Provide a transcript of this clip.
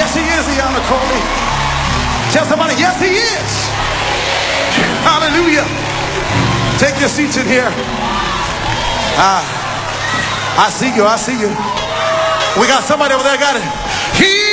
Yes, he is, Iana Crowley. Tell somebody, yes, he is. Hallelujah. Take your seats in here. I see you. I see you. We got somebody over there got it. He